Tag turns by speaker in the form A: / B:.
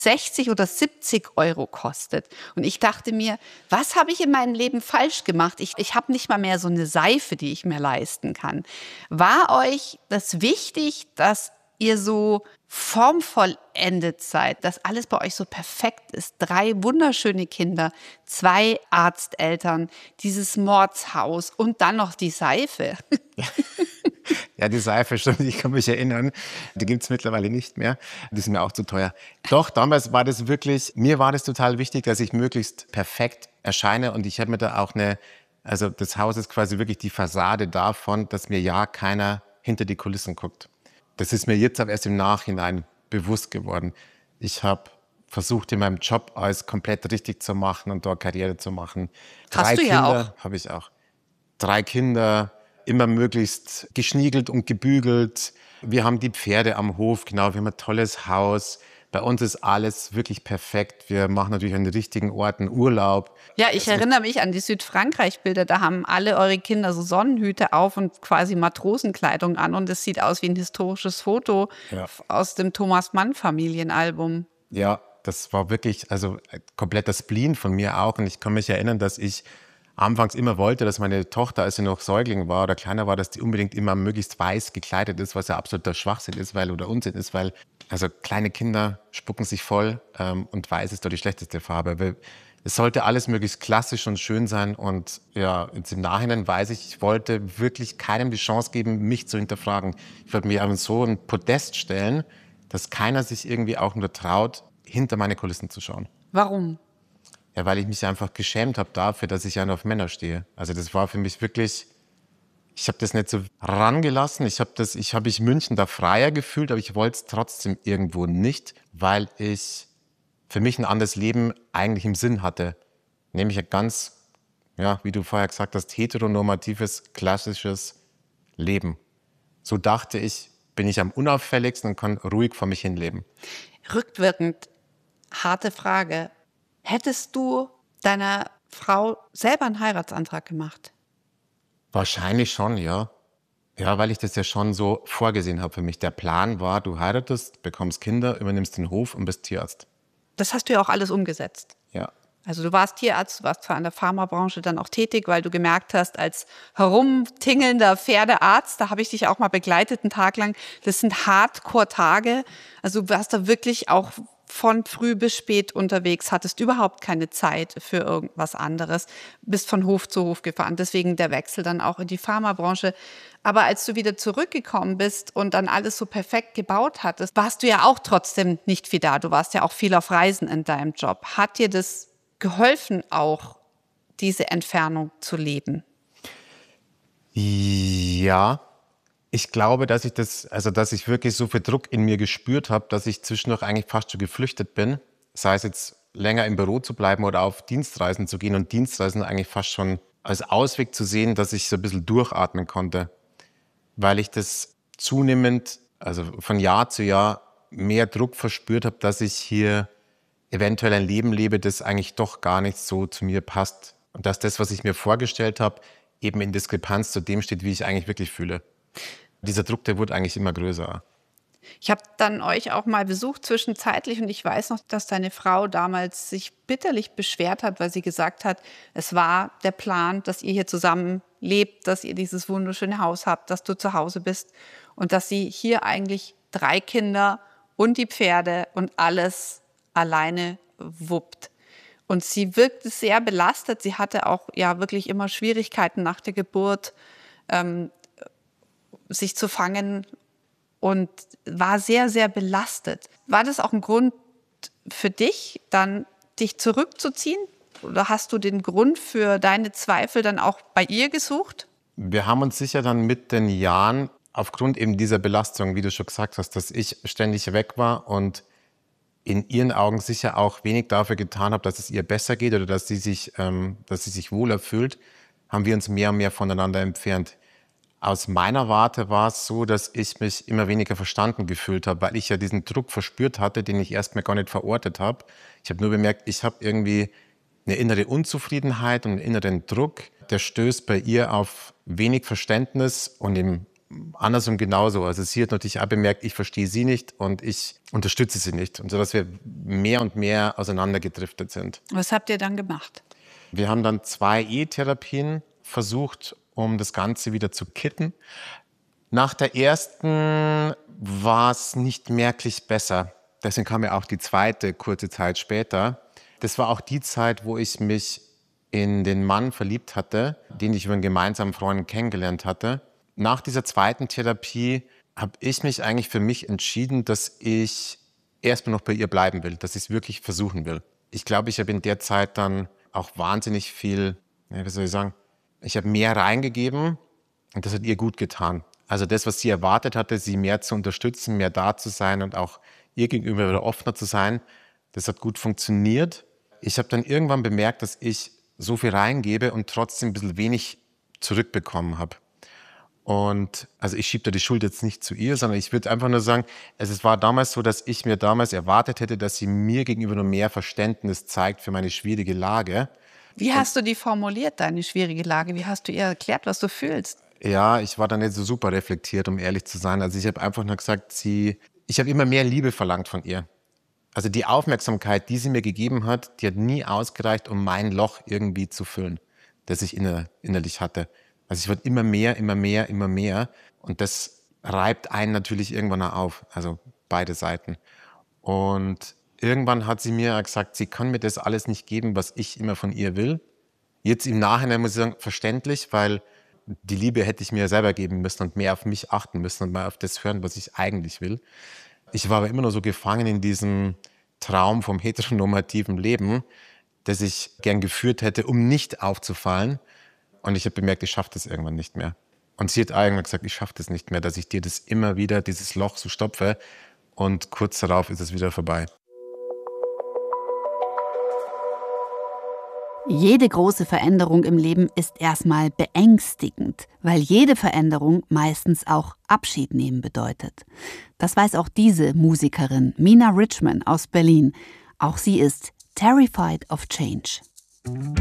A: 60 oder 70 € kostet. Und ich dachte mir, was habe ich in meinem Leben falsch gemacht? Ich habe nicht mal mehr so eine Seife, die ich mir leisten kann. War euch das wichtig, dass ihr so formvollendet seid, dass alles bei euch so perfekt ist? 3 wunderschöne Kinder, 2 Arzteltern, dieses Mordshaus und dann noch die Seife.
B: Ja, die Seife, stimmt, ich kann mich erinnern. Die gibt es mittlerweile nicht mehr. Die ist mir auch zu teuer. Doch, damals war das wirklich, mir war das total wichtig, dass ich möglichst perfekt erscheine. Und ich habe mir da auch also das Haus ist quasi wirklich die Fassade davon, dass mir ja keiner hinter die Kulissen guckt. Das ist mir jetzt aber erst im Nachhinein bewusst geworden. Ich habe versucht, in meinem Job alles komplett richtig zu machen und dort Karriere zu machen.
A: Hast du ja
B: Kinder
A: auch.
B: habe ich auch. 3 Kinder, immer möglichst geschniegelt und gebügelt. Wir haben die Pferde am Hof, genau, wir haben ein tolles Haus. Bei uns ist alles wirklich perfekt. Wir machen natürlich an den richtigen Orten Urlaub.
A: Ja, ich erinnere mich an die Südfrankreich-Bilder. Da haben alle eure Kinder so Sonnenhüte auf und quasi Matrosenkleidung an. Und es sieht aus wie ein historisches Foto
B: Ja.
A: aus dem Thomas-Mann-Familienalbum.
B: Ja, das war wirklich also ein kompletter Spleen von mir auch. Und ich kann mich erinnern, dass ich anfangs immer wollte, dass meine Tochter, als sie noch Säugling war oder kleiner war, dass die unbedingt immer möglichst weiß gekleidet ist, was ja absoluter Schwachsinn ist, oder Unsinn ist, weil also kleine Kinder spucken sich voll und weiß ist doch die schlechteste Farbe. Weil es sollte alles möglichst klassisch und schön sein. Und ja, jetzt im Nachhinein weiß ich wollte wirklich keinem die Chance geben, mich zu hinterfragen. Ich wollte mir aber so ein Podest stellen, dass keiner sich irgendwie auch nur traut, hinter meine Kulissen zu schauen.
A: Warum?
B: Ja, weil ich mich einfach geschämt habe dafür, dass ich ja nur auf Männer stehe. Also das war für mich wirklich, ich habe das nicht so rangelassen. Ich habe mich in München da freier gefühlt, aber ich wollte es trotzdem irgendwo nicht, weil ich für mich ein anderes Leben eigentlich im Sinn hatte. Nämlich ein ganz, ja, wie du vorher gesagt hast, heteronormatives, klassisches Leben. So dachte ich, bin ich am unauffälligsten und kann ruhig vor mich hin leben.
A: Rückwirkend, harte Frage. Hättest du deiner Frau selber einen Heiratsantrag gemacht?
B: Wahrscheinlich schon, ja. Ja, weil ich das ja schon so vorgesehen habe für mich. Der Plan war, du heiratest, bekommst Kinder, übernimmst den Hof und bist Tierarzt.
A: Das hast du ja auch alles umgesetzt.
B: Ja.
A: Also du warst Tierarzt, du warst zwar in der Pharmabranche dann auch tätig, weil du gemerkt hast, als herumtingelnder Pferdearzt, da habe ich dich auch mal begleitet einen Tag lang, das sind Hardcore-Tage. Also du warst da wirklich auch von früh bis spät unterwegs, hattest überhaupt keine Zeit für irgendwas anderes, bist von Hof zu Hof gefahren. Deswegen der Wechsel dann auch in die Pharmabranche. Aber als du wieder zurückgekommen bist und dann alles so perfekt gebaut hattest, warst du ja auch trotzdem nicht viel da. Du warst ja auch viel auf Reisen in deinem Job. Hat dir das geholfen, auch diese Entfernung zu leben?
B: Ja, ich glaube, dass ich wirklich so viel Druck in mir gespürt habe, dass ich zwischendurch eigentlich fast schon geflüchtet bin. Sei es jetzt länger im Büro zu bleiben oder auf Dienstreisen zu gehen und Dienstreisen eigentlich fast schon als Ausweg zu sehen, dass ich so ein bisschen durchatmen konnte. Weil ich das zunehmend, also von Jahr zu Jahr, mehr Druck verspürt habe, dass ich hier eventuell ein Leben lebe, das eigentlich doch gar nicht so zu mir passt. Und dass das, was ich mir vorgestellt habe, eben in Diskrepanz zu dem steht, wie ich eigentlich wirklich fühle. Dieser Druck, der wurde eigentlich immer größer.
A: Ich habe dann euch auch mal besucht zwischenzeitlich und ich weiß noch, dass deine Frau damals sich bitterlich beschwert hat, weil sie gesagt hat, es war der Plan, dass ihr hier zusammen lebt, dass ihr dieses wunderschöne Haus habt, dass du zu Hause bist und dass sie hier eigentlich 3 Kinder und die Pferde und alles alleine wuppt. Und sie wirkte sehr belastet. Sie hatte auch ja wirklich immer Schwierigkeiten nach der Geburt, sich zu fangen und war sehr, sehr belastet. War das auch ein Grund für dich, dann dich zurückzuziehen? Oder hast du den Grund für deine Zweifel dann auch bei ihr gesucht?
B: Wir haben uns sicher dann mit den Jahren, aufgrund eben dieser Belastung, wie du schon gesagt hast, dass ich ständig weg war und in ihren Augen sicher auch wenig dafür getan habe, dass es ihr besser geht oder dass sie sich wohler fühlt, haben wir uns mehr und mehr voneinander entfernt. Aus meiner Warte war es so, dass ich mich immer weniger verstanden gefühlt habe, weil ich ja diesen Druck verspürt hatte, den ich erstmal gar nicht verortet habe. Ich habe nur bemerkt, ich habe irgendwie eine innere Unzufriedenheit und einen inneren Druck, der stößt bei ihr auf wenig Verständnis und im andersrum genauso. Also sie hat natürlich auch bemerkt, ich verstehe sie nicht und ich unterstütze sie nicht. Und so, dass wir mehr und mehr auseinandergedriftet sind.
A: Was habt ihr dann gemacht?
B: Wir haben dann 2 Ehetherapien versucht, um das Ganze wieder zu kitten. Nach der ersten war es nicht merklich besser. Deswegen kam ja auch die zweite kurze Zeit später. Das war auch die Zeit, wo ich mich in den Mann verliebt hatte, den ich über einen gemeinsamen Freund kennengelernt hatte. Nach dieser zweiten Therapie habe ich mich eigentlich für mich entschieden, dass ich erstmal noch bei ihr bleiben will, dass ich es wirklich versuchen will. Ich glaube, ich habe in der Zeit dann auch wahnsinnig viel, wie soll ich sagen, ich habe mehr reingegeben und das hat ihr gut getan. Also das, was sie erwartet hatte, sie mehr zu unterstützen, mehr da zu sein und auch ihr gegenüber wieder offener zu sein, das hat gut funktioniert. Ich habe dann irgendwann bemerkt, dass ich so viel reingebe und trotzdem ein bisschen wenig zurückbekommen habe. Und also ich schiebe da die Schuld jetzt nicht zu ihr, sondern ich würde einfach nur sagen, es war damals so, dass ich mir damals erwartet hätte, dass sie mir gegenüber noch mehr Verständnis zeigt für meine schwierige Lage.
A: Wie hast du die formuliert, deine schwierige Lage? Wie hast du ihr erklärt, was du fühlst?
B: Ja, ich war da nicht so super reflektiert, um ehrlich zu sein. Also ich habe einfach nur gesagt, ich habe immer mehr Liebe verlangt von ihr. Also die Aufmerksamkeit, die sie mir gegeben hat, die hat nie ausgereicht, um mein Loch irgendwie zu füllen, das ich innerlich hatte. Also ich wollte immer mehr, immer mehr, immer mehr. Und das reibt einen natürlich irgendwann auch auf, also beide Seiten. Und irgendwann hat sie mir gesagt, sie kann mir das alles nicht geben, was ich immer von ihr will. Jetzt im Nachhinein muss ich sagen, verständlich, weil die Liebe hätte ich mir selber geben müssen und mehr auf mich achten müssen und mal auf das hören, was ich eigentlich will. Ich war aber immer nur so gefangen in diesem Traum vom heteronormativen Leben, das ich gern geführt hätte, um nicht aufzufallen. Und ich habe bemerkt, ich schaffe das irgendwann nicht mehr. Und sie hat irgendwann gesagt, ich schaffe das nicht mehr, dass ich dir das immer wieder, dieses Loch so stopfe. Und kurz darauf ist es wieder vorbei.
C: Jede große Veränderung im Leben ist erstmal beängstigend, weil jede Veränderung meistens auch Abschied nehmen bedeutet. Das weiß auch diese Musikerin Mina Richman aus Berlin. Auch sie ist terrified of change.